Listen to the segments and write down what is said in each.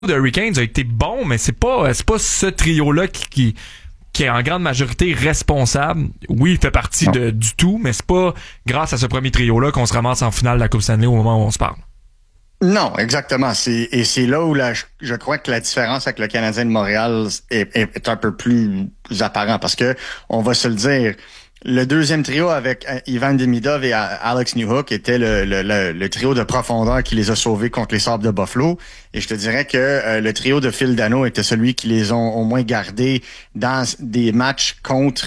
de Hurricanes a été bon, mais c'est pas ce trio-là qui est en grande majorité responsable. Oui, il fait partie du tout, mais c'est pas grâce à ce premier trio-là qu'on se ramasse en finale de la Coupe Stanley au moment où on se parle. Non, exactement. C'est là où je crois que la différence avec le Canadien de Montréal est un peu plus apparent parce que on va se le dire. Le deuxième trio avec Ivan Demidov et Alex Newhook était le trio de profondeur qui les a sauvés contre les Sabres de Buffalo. Et je te dirais que le trio de Phil Danault était celui qui les ont au moins gardés dans des matchs contre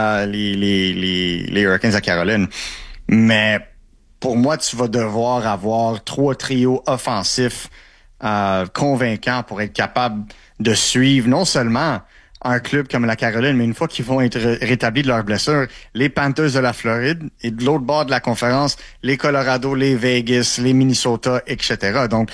les Hurricanes à Caroline. Mais pour moi, tu vas devoir avoir 3 trios offensifs convaincants pour être capable de suivre non seulement un club comme la Caroline, mais une fois qu'ils vont être rétablis de leurs blessures, les Panthers de la Floride et de l'autre bord de la conférence, les Colorado, les Vegas, les Minnesota, etc. Donc,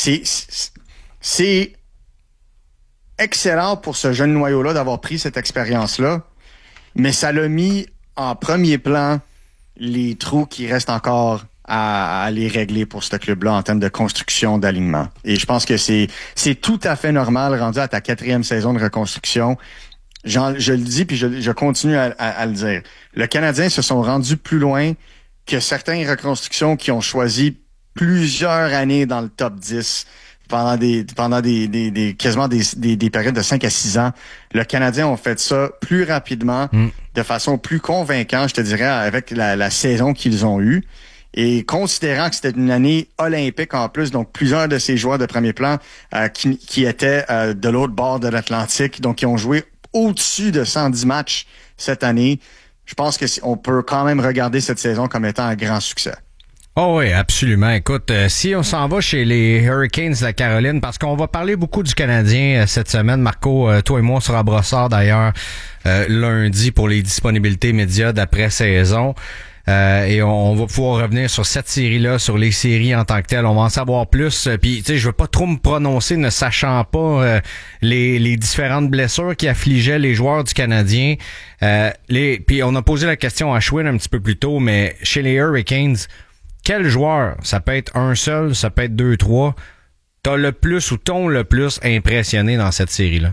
c'est excellent pour ce jeune noyau-là d'avoir pris cette expérience-là, mais ça l'a mis en premier plan les trous qui restent encore à les régler pour ce club-là en termes de construction d'alignement. Et je pense que c'est tout à fait normal, rendu à ta 4e saison de reconstruction. Je le dis, puis je continue à le dire. Le Canadien se sont rendus plus loin que certaines reconstructions qui ont choisi plusieurs années dans le top 10 pendant quasiment des périodes de 5 à 6 ans. Le Canadien ont fait ça plus rapidement, de façon plus convaincante, je te dirais, avec la saison qu'ils ont eue. Et considérant que c'était une année olympique en plus, donc plusieurs de ces joueurs de premier plan qui étaient de l'autre bord de l'Atlantique, donc qui ont joué au-dessus de 110 matchs cette année, je pense que on peut quand même regarder cette saison comme étant un grand succès. Oh oui, absolument. Écoute, si on s'en va chez les Hurricanes de la Caroline, parce qu'on va parler beaucoup du Canadien cette semaine, Marco, toi et moi, on sera brossard d'ailleurs lundi pour les disponibilités médias d'après-saison. Et on va pouvoir revenir sur cette série-là, sur les séries en tant que telles. On va en savoir plus. Puis, tu sais, je veux pas trop me prononcer ne sachant pas les différentes blessures qui affligeaient les joueurs du Canadien. Puis on a posé la question à Schwinn un petit peu plus tôt, mais chez les Hurricanes, quel joueur, ça peut être un seul, ça peut être 2, 3, t'ont le plus impressionné dans cette série-là?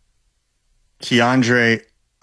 K'Andre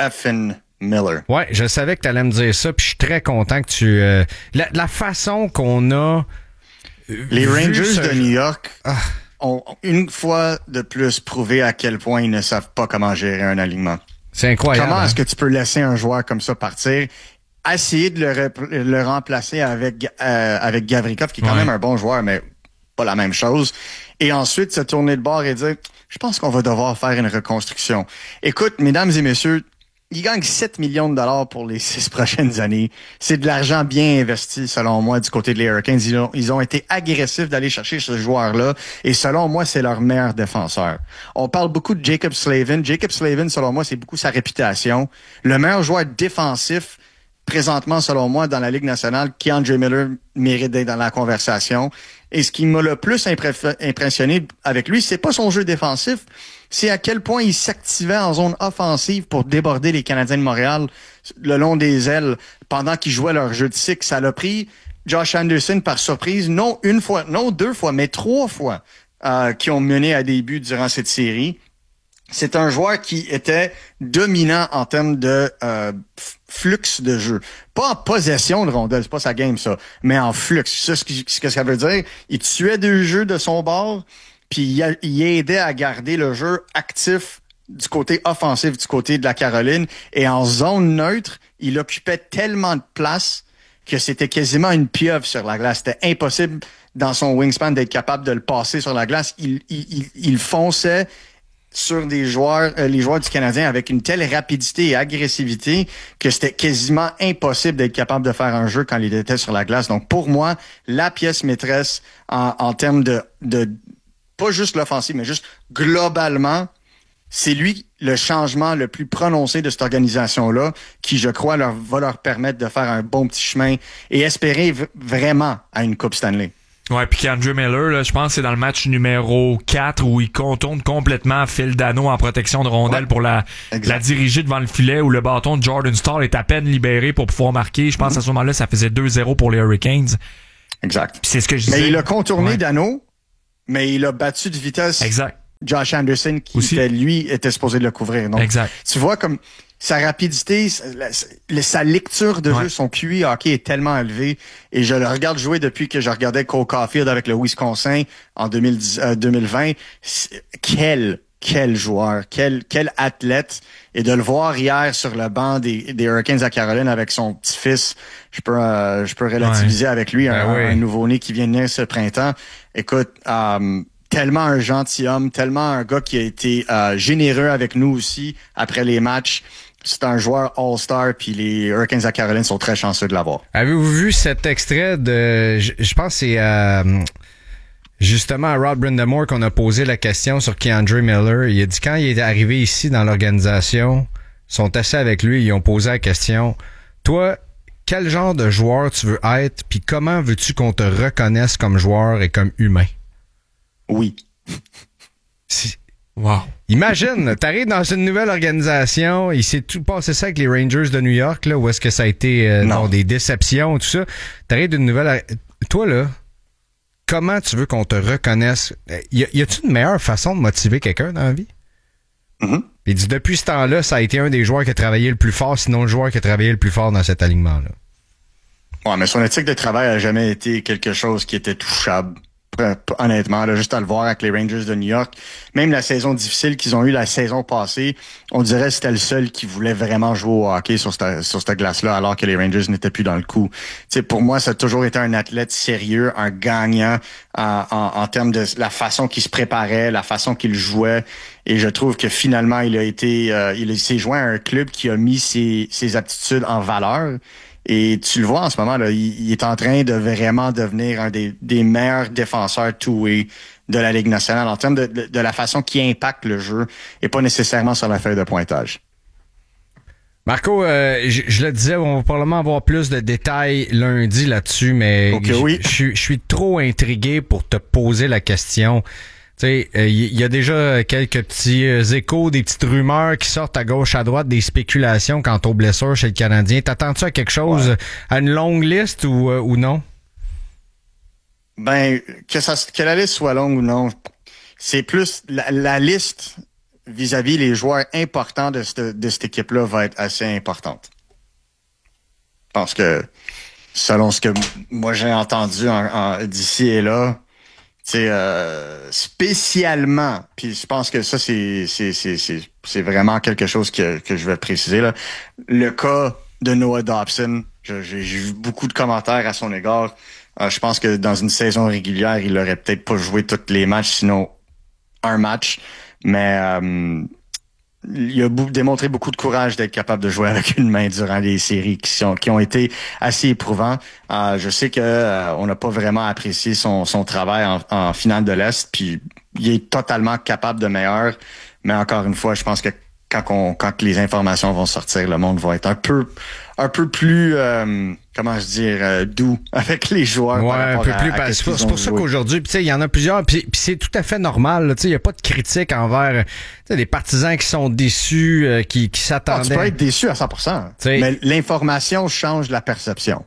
Miller. Ouais, je savais que tu allais me dire ça, puis je suis très content que tu... la façon qu'on a... Les Rangers de New York ont une fois de plus prouvé à quel point ils ne savent pas comment gérer un alignement. C'est incroyable. Comment est-ce que tu peux laisser un joueur comme ça partir? Essayer de le remplacer avec Gavrikov, qui est quand même un bon joueur, mais pas la même chose. Et ensuite, se tourner de bord et dire, je pense qu'on va devoir faire une reconstruction. Écoute, mesdames et messieurs, ils gagnent 7 millions de dollars pour les 6 prochaines années. C'est de l'argent bien investi, selon moi, du côté des Hurricanes. Ils ont été agressifs d'aller chercher ce joueur-là. Et selon moi, c'est leur meilleur défenseur. On parle beaucoup de Jaccob Slavin. Jaccob Slavin, selon moi, c'est beaucoup sa réputation. Le meilleur joueur défensif, présentement, selon moi, dans la Ligue nationale, K'Andre Miller mérite d'être dans la conversation. Et ce qui m'a le plus impressionné avec lui, c'est pas son jeu défensif, c'est à quel point il s'activait en zone offensive pour déborder les Canadiens de Montréal le long des ailes pendant qu'ils jouaient leur jeu de cycle. Ça l'a pris Josh Anderson par surprise, non une fois, non 2 fois, mais 3 fois, qui ont mené à des buts durant cette série. C'est un joueur qui était dominant en termes de flux de jeu. Pas en possession de rondelle, c'est pas sa game ça, mais en flux. Ça, ce que ça veut dire, il tuait 2 jeux de son bord, puis il aidait à garder le jeu actif du côté offensif du côté de la Caroline. Et en zone neutre, il occupait tellement de place que c'était quasiment une pieuvre sur la glace. C'était impossible dans son wingspan d'être capable de le passer sur la glace. Il fonçait sur des joueurs, les joueurs du Canadien avec une telle rapidité et agressivité que c'était quasiment impossible d'être capable de faire un jeu quand il était sur la glace. Donc pour moi, la pièce maîtresse en termes de pas juste l'offensive, mais juste globalement, c'est lui le changement le plus prononcé de cette organisation-là qui, je crois, va leur permettre de faire un bon petit chemin et espérer vraiment à une Coupe Stanley. Ouais, puis K'Andre Miller, là, je pense que c'est dans le match numéro 4 où il contourne complètement Phil Danault en protection de rondelle pour la diriger devant le filet où le bâton de Jordan Staal est à peine libéré pour pouvoir marquer. Je pense à ce moment-là, ça faisait 2-0 pour les Hurricanes. Exact. Puis c'est ce que je disais. Mais il a contourné Danault, mais il a battu de vitesse. Exact. Josh Anderson qui était supposé le couvrir. Donc, exact. Tu vois comme sa rapidité, sa lecture de jeu, son QI hockey est tellement élevé. Et je le regarde jouer depuis que je regardais Cole Caulfield avec le Wisconsin en 2020. Quel joueur, quel athlète. Et de le voir hier sur le banc des Hurricanes à Caroline avec son petit-fils, je peux relativiser avec lui, un nouveau-né qui vient de naître ce printemps. Écoute, tellement un gentilhomme, tellement un gars qui a été généreux avec nous aussi après les matchs. C'est un joueur All-Star, puis les Hurricanes à Caroline sont très chanceux de l'avoir. Avez-vous vu cet extrait de... Je pense que c'est justement à Rod Brind'Amour qu'on a posé la question sur K'Andre Miller. Il a dit quand il est arrivé ici dans l'organisation, ils sont assis avec lui, ils ont posé la question, toi, quel genre de joueur tu veux être, puis comment veux-tu qu'on te reconnaisse comme joueur et comme humain? Oui. Wow. Imagine, t'arrives dans une nouvelle organisation, il s'est tout passé ça avec les Rangers de New York, là, où est-ce que ça a été des déceptions, tout ça. T'arrives d'une nouvelle... Toi, là, comment tu veux qu'on te reconnaisse? Y a-tu une meilleure façon de motiver quelqu'un dans la vie? Mm-hmm. Il dit, depuis ce temps-là, ça a été un des joueurs qui a travaillé le plus fort, sinon le joueur qui a travaillé le plus fort dans cet alignement-là. Ouais, mais son éthique de travail a jamais été quelque chose qui était touchable. Honnêtement, là, juste à le voir avec les Rangers de New York, même la saison difficile qu'ils ont eue la saison passée, on dirait que c'était le seul qui voulait vraiment jouer au hockey sur cette glace-là, alors que les Rangers n'étaient plus dans le coup. T'sais, pour moi, ça a toujours été un athlète sérieux, un gagnant en termes de la façon qu'il se préparait, la façon qu'il jouait. Et je trouve que finalement, il s'est joint à un club qui a mis ses aptitudes en valeur. Et tu le vois en ce moment, là, il est en train de vraiment devenir un des meilleurs défenseurs two-way de la Ligue nationale en termes de la façon qu'il impacte le jeu et pas nécessairement sur la feuille de pointage. Marco, je le disais, on va probablement avoir plus de détails lundi là-dessus, mais je suis trop intrigué pour te poser la question. Tu sais, il y a déjà quelques petits échos, des petites rumeurs qui sortent à gauche, à droite, des spéculations quant aux blessures chez le Canadien. T'attends-tu à quelque chose, à une longue liste ou non? Ben, que la liste soit longue ou non, c'est plus la liste vis-à-vis les joueurs importants de cette équipe-là va être assez importante. Parce que, selon ce que moi j'ai entendu d'ici et là, c'est spécialement, puis je pense que ça c'est vraiment quelque chose que je vais préciser là. Le cas de Noah Dobson, j'ai vu beaucoup de commentaires à son égard. Je pense que dans une saison régulière, il aurait peut-être pas joué tous les matchs, sinon un match, mais il a démontré beaucoup de courage d'être capable de jouer avec une main durant les séries qui ont été assez éprouvants. Je sais que on n'a pas vraiment apprécié son travail en finale de l'Est, puis il est totalement capable de meilleur. Mais encore une fois, je pense que quand les informations vont sortir, le monde va être un peu plus doux avec les joueurs. Ouais, un peu plus. C'est pour ça qu'aujourd'hui, tu sais, il y en a plusieurs, puis c'est tout à fait normal. Tu sais, il y a pas de critique envers des partisans qui sont déçus, qui s'attendaient. Tu peux être déçu à 100%. T'sais, mais l'information change la perception.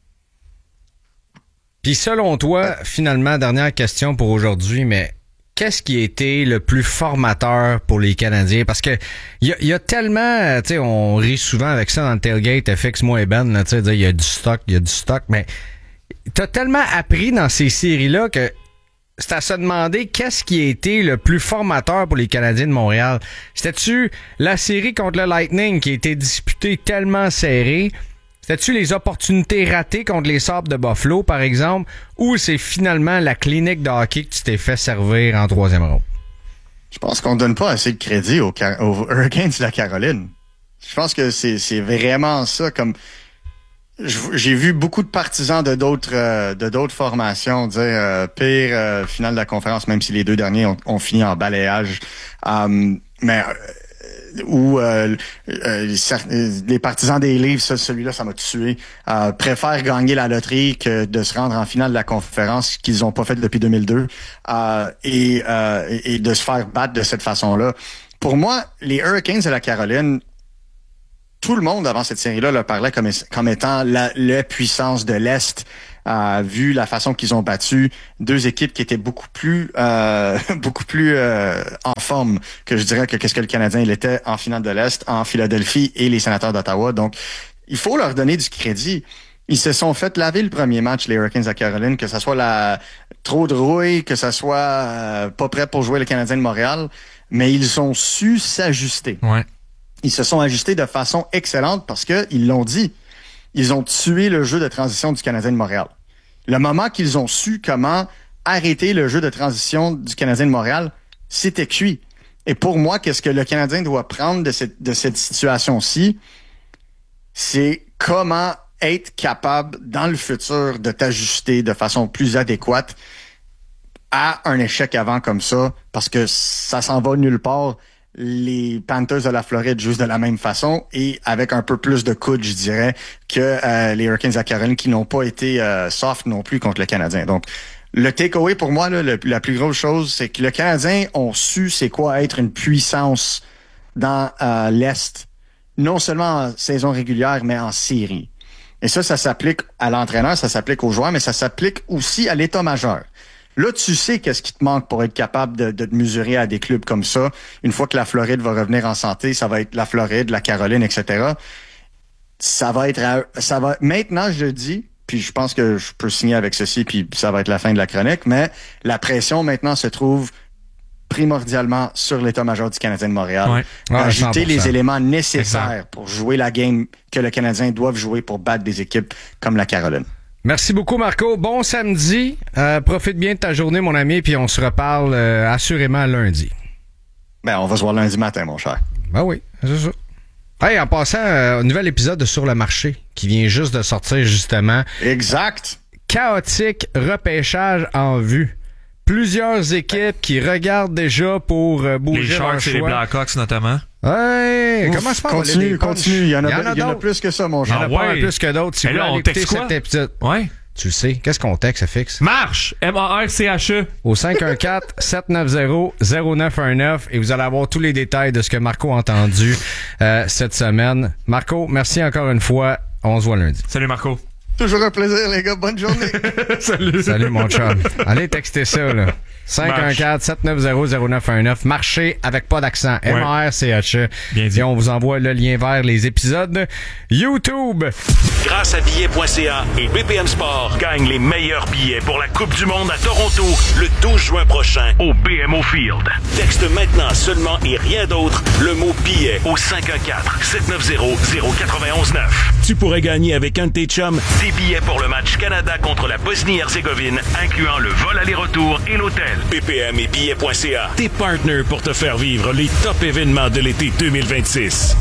Puis selon toi, finalement, dernière question pour aujourd'hui, mais qu'est-ce qui a été le plus formateur pour les Canadiens? Parce que il y a tellement, tu sais, on rit souvent avec ça dans le tailgate, FX, moi et Ben, tu sais, il y a du stock, mais t'as tellement appris dans ces séries-là que c'est à se demander qu'est-ce qui a été le plus formateur pour les Canadiens de Montréal. C'était-tu la série contre le Lightning qui a été disputée tellement serrée? C'était-tu les opportunités ratées contre les Sabres de Buffalo, par exemple, ou c'est finalement la clinique de hockey que tu t'es fait servir en troisième ronde? Je pense qu'on donne pas assez de crédit aux Hurricanes de la Caroline. Je pense que c'est vraiment ça. Comme j'ai vu beaucoup de partisans de d'autres formations dire pire finale de la conférence, même si les deux derniers ont fini en balayage. Où les partisans des Leafs, celui-là, ça m'a tué, préfèrent gagner la loterie que de se rendre en finale de la conférence qu'ils n'ont pas fait depuis 2002 et de se faire battre de cette façon-là. Pour moi, les Hurricanes de la Caroline, tout le monde avant cette série-là le parlait comme étant la puissance de l'Est. Vu la façon qu'ils ont battu deux équipes qui étaient beaucoup plus en forme que je dirais qu'est-ce que le Canadien il était en finale de l'Est, en Philadelphie et les Sénateurs d'Ottawa. Donc, il faut leur donner du crédit. Ils se sont fait laver le premier match, les Hurricanes à Caroline, que ça soit trop de rouille, que ça soit pas prêt pour jouer le Canadien de Montréal, mais ils ont su s'ajuster. Ouais. Ils se sont ajustés de façon excellente parce que ils l'ont dit. Ils ont tué le jeu de transition du Canadien de Montréal. Le moment qu'ils ont su comment arrêter le jeu de transition du Canadien de Montréal, c'était cuit. Et pour moi, qu'est-ce que le Canadien doit prendre de cette situation-ci, c'est comment être capable, dans le futur, de t'ajuster de façon plus adéquate à un échec avant comme ça, parce que ça s'en va nulle part. Les Panthers de la Floride jouent de la même façon et avec un peu plus de coude, je dirais, que les Hurricanes à Caroline qui n'ont pas été soft non plus contre le Canadien. Donc, le takeaway pour moi, là, la plus grosse chose, c'est que le Canadien ont su c'est quoi être une puissance dans l'Est, non seulement en saison régulière, mais en série. Et ça s'applique à l'entraîneur, ça s'applique aux joueurs, mais ça s'applique aussi à l'état-major. Là, tu sais qu'est-ce qui te manque pour être capable de te mesurer à des clubs comme ça. Une fois que la Floride va revenir en santé, ça va être la Floride, la Caroline, etc. Maintenant, je dis, puis je pense que je peux signer avec ceci, puis ça va être la fin de la chronique, mais la pression maintenant se trouve primordialement sur l'état-major du Canadien de Montréal. Ouais. Ajouter 100%. les éléments nécessaires pour jouer la game que le Canadien doit jouer pour battre des équipes comme la Caroline. Merci beaucoup, Marco. Bon samedi. Profite bien de ta journée, mon ami, puis on se reparle assurément lundi. Ben, on va se voir lundi matin, mon cher. Ben oui, c'est ça. Hey, en passant, un nouvel épisode de Sur le marché qui vient juste de sortir, justement. Exact. Chaotique repêchage en vue. Plusieurs équipes qui regardent déjà pour bouger Les leur Sharks et les choix. Blackhawks, notamment. Ouais, Ouf, comment se passe? Continue. Il y en a d'autres. plus que ça, mon Il y en cher. a pas ouais. plus que d'autres. Si Et vous là, voulez on écouter texte quoi? cet épisode, Ouais. tu le sais. Qu'est-ce qu'on texte, fixe? Marche! M-A-R-C-H-E. Au 514-790-0919 et vous allez avoir tous les détails de ce que Marco a entendu cette semaine. Marco, merci encore une fois. On se voit lundi. Salut, Marco. Toujours un plaisir, les gars. Bonne journée. Salut. Salut, mon chum. Allez texter ça, là. 514-790-0919. Marché avec pas d'accent. Ouais. M-A-R-C-H-E. Bien dit. Et on vous envoie le lien vers les épisodes YouTube. Grâce à billets.ca et BPM Sport, gagne les meilleurs billets pour la Coupe du Monde à Toronto le 12 juin prochain au BMO Field. Texte maintenant seulement et rien d'autre le mot billet au 514-790-0919. Tu pourrais gagner avec un de tes chums des billets pour le match Canada contre la Bosnie-Herzégovine, incluant le vol aller-retour et l'hôtel. BPM et billets.ca, tes partners pour te faire vivre les top événements de l'été 2026.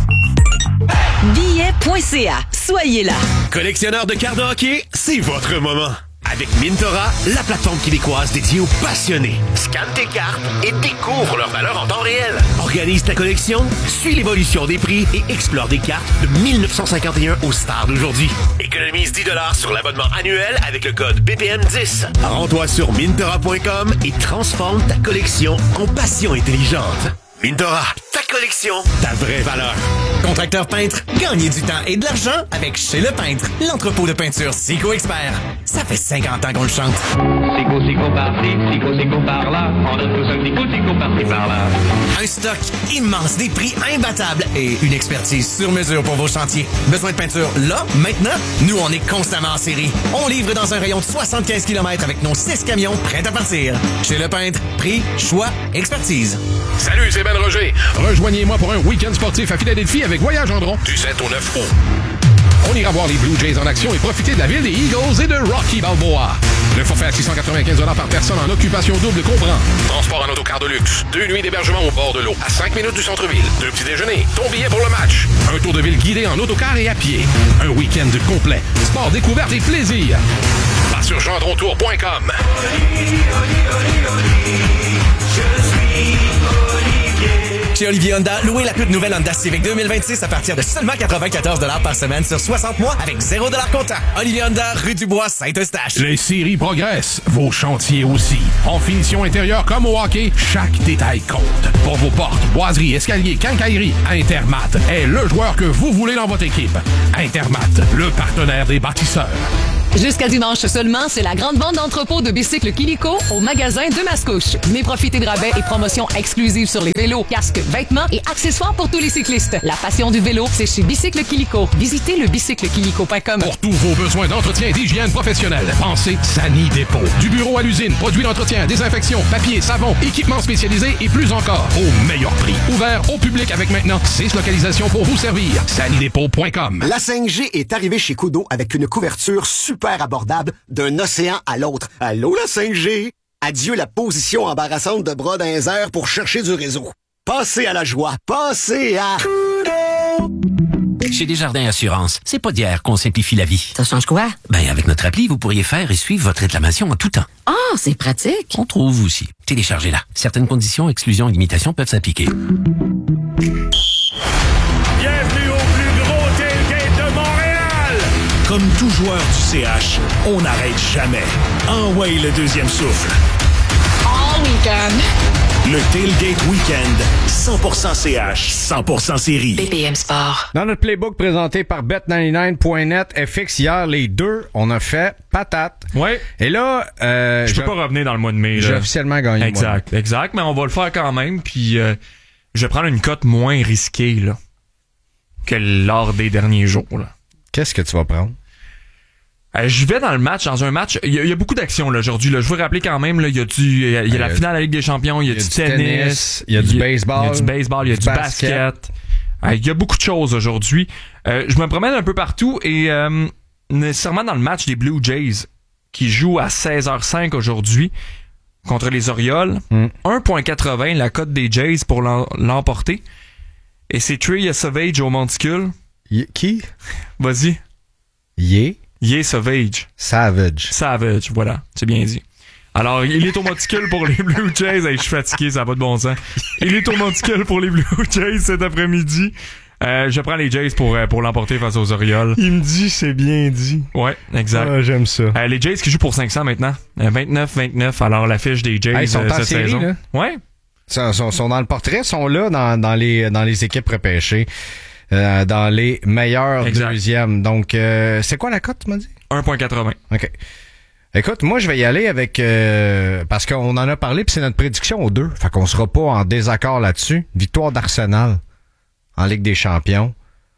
Billets.ca. Soyez là. Collectionneur de cartes de hockey, c'est votre moment. Avec Mintora, la plateforme québécoise dédiée aux passionnés. Scanne tes cartes et découvre leur valeur en temps réel. Organise ta collection, suis l'évolution des prix et explore des cartes de 1951 aux stars d'aujourd'hui. Économise 10$ sur l'abonnement annuel avec le code BPM10. Rends-toi sur Mintora.com et transforme ta collection en passion intelligente. Mintora, ta collection, ta vraie valeur. Contracteur peintre, gagnez du temps et de l'argent avec Chez Le Peintre, l'entrepôt de peinture Sico Expert. Ça fait 50 ans qu'on le chante. Sico par-ci, Sico par-là. On a tous un Sico par-ci par-là. Un stock immense, des prix imbattables et une expertise sur mesure pour vos chantiers. Besoin de peinture là, maintenant? Nous, on est constamment en série. On livre dans un rayon de 75 km avec nos 6 camions prêts à partir. Chez Le Peintre, prix, choix, expertise. Salut, c'est Ben Roger. Rejoignez-moi pour un week-end sportif à Philadelphie avec Voyage Gendron du 7 au 9 août. On ira voir les Blue Jays en action et profiter de la ville des Eagles et de Rocky Balboa. Le forfait à 695 $ par personne en occupation double comprend transport en autocar de luxe, 2 nuits d'hébergement au bord de l'eau, à 5 minutes du centre-ville, 2 petits déjeuners, ton billet pour le match, un tour de ville guidé en autocar et à pied, un week-end complet, sport, découverte et plaisir. Va sur gendrontour.com. Chez Chez Olivier Honda, louez la toute nouvelle Honda Civic 2026 à partir de seulement 94 $ par semaine sur 60 mois avec 0 $ comptant. Olivier Honda, rue du Bois, Saint-Eustache. Les séries progressent, vos chantiers aussi. En finition intérieure comme au hockey, chaque détail compte. Pour vos portes, boiseries, escaliers, quincailleries, Intermat est le joueur que vous voulez dans votre équipe. Intermat, le partenaire des bâtisseurs. Jusqu'à dimanche seulement, c'est la grande vente d'entrepôt de bicycles Kilico au magasin de Mascouche. Venez profiter de rabais et promotions exclusives sur les vélos, casques, vêtements et accessoires pour tous les cyclistes. La passion du vélo, c'est chez Bicycle Kilico. Visitez le bicyclequilico.com. Pour tous vos besoins d'entretien et d'hygiène professionnelle, pensez Sani Dépôt. Du bureau à l'usine, produits d'entretien, désinfection, papier, savon, équipements spécialisés et plus encore, au meilleur prix. Ouvert au public avec maintenant 6 localisations pour vous servir. sanidépôt.com. La 5G est arrivée chez Kudo avec une couverture super abordable d'un océan à l'autre. Allô, la 5G? Adieu la position embarrassante de bras dans les airs pour chercher du réseau. Passez à la joie. Passez à... Chez Desjardins Assurance, c'est pas d'hier qu'on simplifie la vie. Ça change quoi? Ben, avec notre appli, vous pourriez faire et suivre votre réclamation en tout temps. Ah, c'est pratique. On trouve aussi. Téléchargez-la. Certaines conditions, exclusions et limitations peuvent s'appliquer. Bienvenue au plus gros tailgate de Montréal! Comme tout joueur du CH, on n'arrête jamais. Envoyez le deuxième souffle. All weekend. Le Tailgate Weekend, 100% CH, 100% série. BPM Sport. Dans notre playbook présenté par Bet99.net, FX, hier, les deux, on a fait patate. Ouais. Et là, je peux pas revenir dans le mois de mai. J'ai officiellement gagné. Exact, exact. Mais on va le faire quand même. Puis, je vais prendre une cote moins risquée là, que lors des derniers jours. Là. Qu'est-ce que tu vas prendre? Je vais dans un match. Il y a beaucoup d'actions là, aujourd'hui. Là. Je veux rappeler quand même, là, il y a la finale de la Ligue des Champions, il y a du tennis, il y a du baseball, il y a du basket. Il y a beaucoup de choses aujourd'hui. Je me promène un peu partout et nécessairement dans le match des Blue Jays qui jouent à 16h05 aujourd'hui contre les Orioles. 1.80 la cote des Jays pour l'emporter. Et c'est Trey Savage au monticule. Qui? Vas-y. Savage, voilà, c'est bien dit. Alors, il est au monticule pour les Blue Jays. Hey, je suis fatigué, ça n'a pas de bon sens. Il est au monticule pour les Blue Jays cet après-midi. Je prends les Jays pour l'emporter face aux Orioles. Il me dit, c'est bien dit. Ouais, exact. Ah, j'aime ça. Les Jays qui jouent pour 500 maintenant. 29-29. Alors, l'affiche des Jays ils sont en cette série, saison. Là. Ouais. Sont dans le portrait, sont là dans les équipes repêchées. Dans les meilleurs deuxièmes. Donc, c'est quoi la cote, tu m'as dit? 1.80. OK. Écoute, moi, je vais y aller avec... parce qu'on en a parlé, puis c'est notre prédiction aux deux. Fait qu'on sera pas en désaccord là-dessus. Victoire d'Arsenal en Ligue des Champions.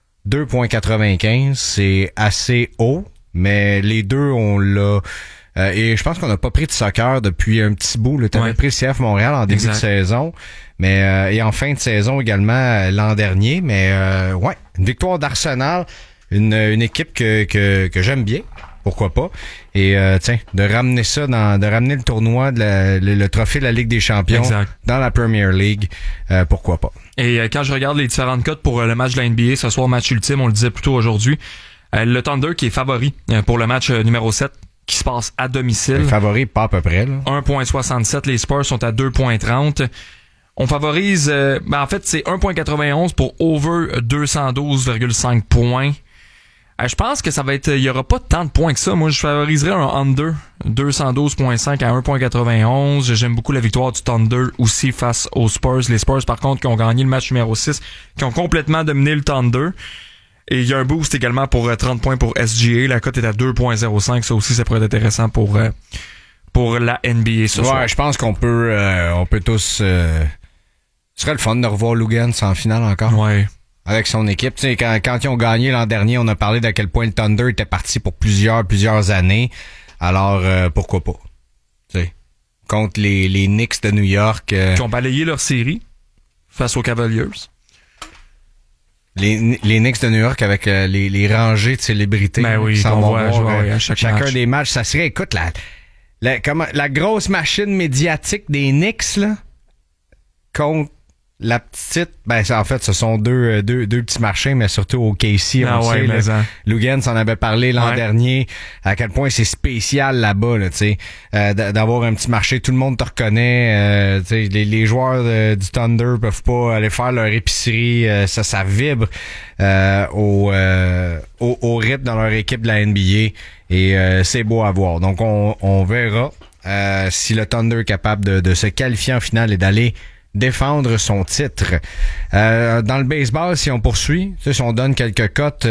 2.95, c'est assez haut, mais les deux, on l'a... et je pense qu'on n'a pas pris de soccer depuis un petit bout. Tu avais pris le CF Montréal en début de saison, mais et en fin de saison également l'an dernier. Mais une victoire d'Arsenal, une équipe que j'aime bien, pourquoi pas. Et tiens, de ramener le tournoi, le trophée de la Ligue des Champions dans la Premier League, pourquoi pas. Et quand je regarde les différentes cotes pour le match de la NBA, ce soir match ultime, on le disait plus tôt aujourd'hui, le Thunder qui est favori pour le match numéro 7. Qui se passe à domicile. Le favori, pas à peu près. Là. 1.67. Les Spurs sont à 2.30. On favorise... en fait, c'est 1.91 pour over 212,5 points. Je pense que ça va être... Il y aura pas tant de points que ça. Moi, je favoriserais un under 212.5 à 1.91. J'aime beaucoup la victoire du Thunder aussi face aux Spurs. Les Spurs, par contre, qui ont gagné le match numéro 6, qui ont complètement dominé le Thunder. Et il y a un boost également pour 30 points pour SGA. La cote est à 2.05. Ça aussi, ça pourrait être intéressant pour la NBA ce soir. Je pense qu'on peut tous... Ce serait le fun de revoir Lugans en finale encore. Ouais. Avec son équipe. Tu sais, quand ils ont gagné l'an dernier, on a parlé d'à quel point le Thunder était parti pour plusieurs années. Alors, pourquoi pas? Tu sais, contre les Knicks de New York. Qui ont balayé leur série face aux Cavaliers. Les Knicks de New York avec les rangées de célébrités. Ben oui, sans voir à chacun match. Des matchs. Ça serait, écoute, la grosse machine médiatique des Knicks, là, contre La petite, en fait, ce sont deux petits marchés, mais surtout au KC, on sait. Lugan s'en avait parlé l'an dernier, à quel point c'est spécial là-bas, là, tu sais, d'avoir un petit marché, tout le monde te reconnaît, tu sais, les joueurs du Thunder peuvent pas aller faire leur épicerie, ça vibre au rythme dans leur équipe de la NBA, et c'est beau à voir. Donc on verra si le Thunder est capable de se qualifier en finale et d'aller défendre son titre. Dans le baseball, si on poursuit, si on donne quelques cotes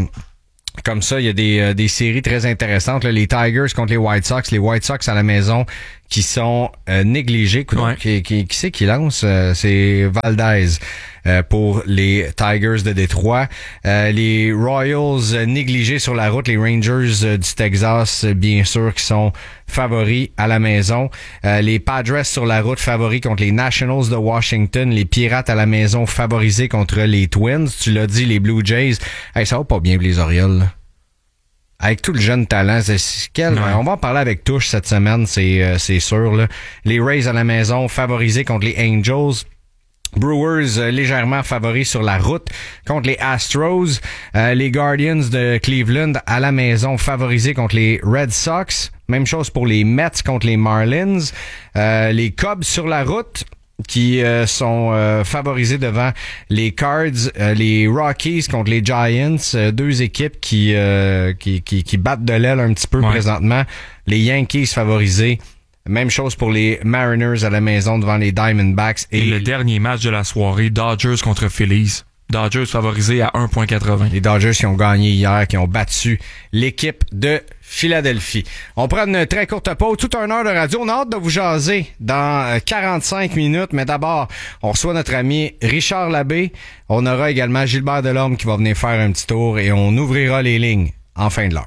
comme ça, il y a des séries très intéressantes. Là, les Tigers contre les White Sox. Les White Sox à la maison qui sont négligés. Qui c'est qui lance? C'est Valdez pour les Tigers de Détroit. Les Royals négligés sur la route. Les Rangers du Texas, bien sûr, qui sont favoris à la maison. Les Padres sur la route favoris contre les Nationals de Washington. Les Pirates à la maison favorisés contre les Twins. Tu l'as dit, les Blue Jays. Hey, ça va pas bien les Orioles, là. Avec tout le jeune talent, on va en parler avec Touche cette semaine, c'est sûr, là. Les Rays à la maison favorisés contre les Angels. Brewers légèrement favoris sur la route contre les Astros. Les Guardians de Cleveland à la maison favorisés contre les Red Sox. Même chose pour les Mets contre les Marlins. Les Cubs sur la route qui sont favorisés devant les Cards, les Rockies contre les Giants, deux équipes qui battent de l'aile un petit peu présentement. Les Yankees favorisés. Même chose pour les Mariners à la maison devant les Diamondbacks. Et le dernier match de la soirée, Dodgers contre Phillies. Dodgers favorisés à 1,80. Les Dodgers qui ont gagné hier, qui ont battu l'équipe de Philadelphie. On prend une très courte pause, toute une heure de radio. On a hâte de vous jaser dans 45 minutes, mais d'abord, on reçoit notre ami Richard Labbé. On aura également Gilbert Delorme qui va venir faire un petit tour et on ouvrira les lignes en fin de l'heure.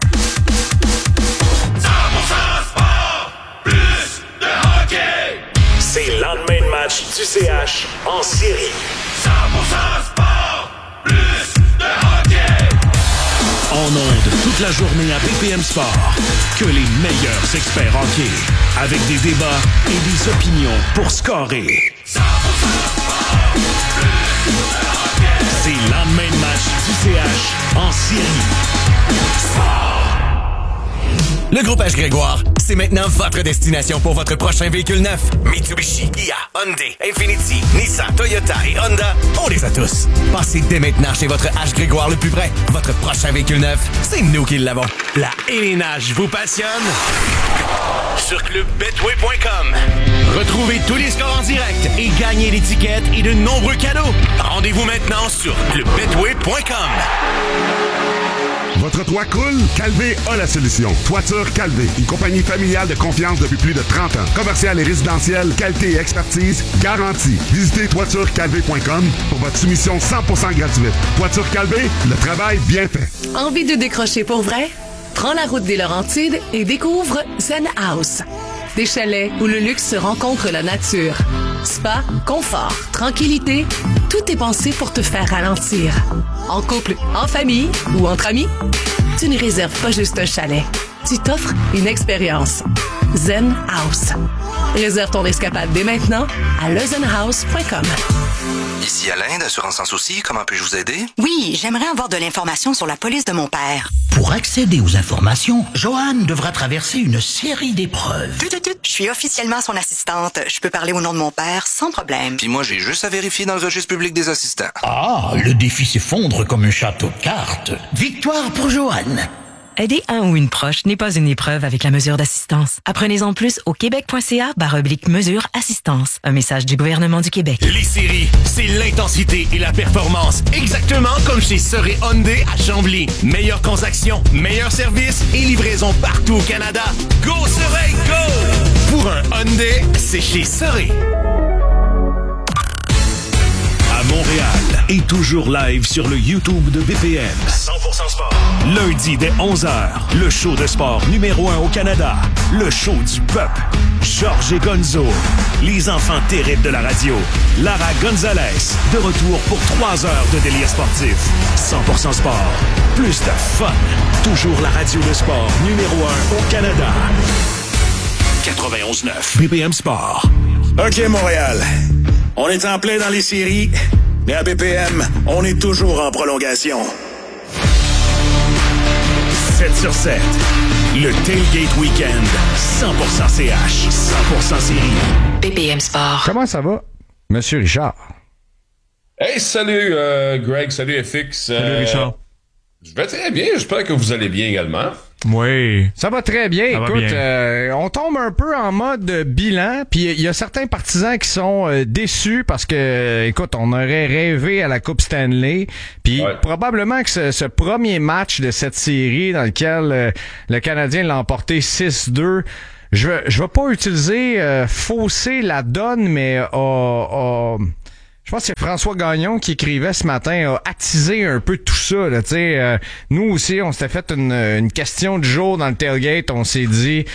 100% sport, plus de hockey. C'est le lendemain de match du CH en série. 100% sport, plus de hockey. En ondes toute la journée à BPM Sport. Que les meilleurs experts hockey. Avec des débats et des opinions pour scorer. 100% sport, plus de hockey. C'est le lendemain de match du CH en série. Sport. Le groupe H. Grégoire, c'est maintenant votre destination pour votre prochain véhicule neuf. Mitsubishi, Kia, Hyundai, Infiniti, Nissan, Toyota et Honda, on les a tous. Passez dès maintenant chez votre H. Grégoire le plus près. Votre prochain véhicule neuf, c'est nous qui l'avons. La hélénage vous passionne? Sur clubbetway.com. Retrouvez tous les scores en direct et gagnez l'étiquette et de nombreux cadeaux. Rendez-vous maintenant sur clubbetway.com. Votre toit croule? Calvé a la solution. Toiture Calvé, une compagnie familiale de confiance depuis plus de 30 ans. Commercial et résidentiel, qualité et expertise garantie. Visitez toiturecalvé.com pour votre soumission 100% gratuite. Toiture Calvé, le travail bien fait. Envie de décrocher pour vrai? Prends la route des Laurentides et découvre Zen House. Des chalets où le luxe se rencontre la nature. Spa, confort, tranquillité, tout est pensé pour te faire ralentir. En couple, en famille ou entre amis, tu ne réserves pas juste un chalet. Tu t'offres une expérience. Zen House. Réserve ton escapade dès maintenant à lezenhouse.com. Ici Alain d'Assurance Sans Souci, comment puis-je vous aider? Oui, j'aimerais avoir de l'information sur la police de mon père. Pour accéder aux informations, Joanne devra traverser une série d'épreuves. Je suis officiellement son assistante. Je peux parler au nom de mon père sans problème. Puis moi, j'ai juste à vérifier dans le registre public des assistants. Ah, le défi s'effondre comme un château de cartes. Victoire pour Joanne. Aider un ou une proche n'est pas une épreuve avec la mesure d'assistance. Apprenez-en plus au québec.ca/mesure assistance. Un message du gouvernement du Québec. Les séries, c'est l'intensité et la performance. Exactement comme chez Soré Hyundai à Chambly. Meilleure transaction, meilleur service et livraison partout au Canada. Go Soré, go! Pour un Hyundai, c'est chez Soré. Montréal est toujours live sur le YouTube de BPM. 100% sport. Lundi dès 11h, le show de sport numéro 1 au Canada. Le show du peuple. Georges et Gonzo. Les enfants terribles de la radio. Lara Gonzalez. De retour pour 3 heures de délire sportif. 100% sport. Plus de fun. Toujours la radio de sport numéro 1 au Canada. 91.9 BPM Sport. OK, Montréal. On est en plein dans les séries, mais à BPM, on est toujours en prolongation. 7 sur 7. Le Tailgate Weekend. 100% CH. 100% série. BPM Sport. Comment ça va, Monsieur Richard? Hey, salut Greg, salut FX. Salut Richard. Je vais très bien, j'espère que vous allez bien également. Oui. Ça va très bien. Ça Écoute, va bien. On tombe un peu en mode bilan, puis il y a certains partisans qui sont déçus parce que, écoute, on aurait rêvé à la Coupe Stanley, puis probablement que ce premier match de cette série dans lequel le Canadien l'a emporté 6-2, je vais pas utiliser fausser la donne, mais je pense que c'est François Gagnon qui écrivait ce matin, a attisé un peu tout ça. Là, nous aussi, on s'était fait une question du jour dans le tailgate. On s'est dit,